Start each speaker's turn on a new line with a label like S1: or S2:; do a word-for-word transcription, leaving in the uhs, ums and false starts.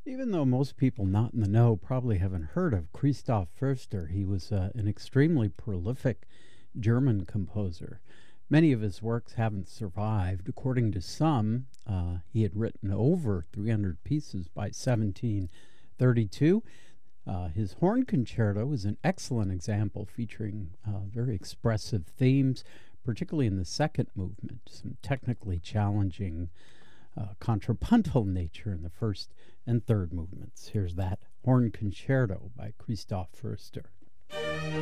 S1: Even though most people not in the know probably haven't heard of Christoph Förster, he was uh, an extremely prolific German composer. Many of his works haven't survived. According to some, uh, he had written over three hundred pieces by seventeen thirty-two. Uh, his horn concerto is an excellent example, featuring uh, very expressive themes, particularly in the second movement, some technically challenging uh, contrapuntal nature in the first and third movements. Here's that horn concerto by Christoph Förster.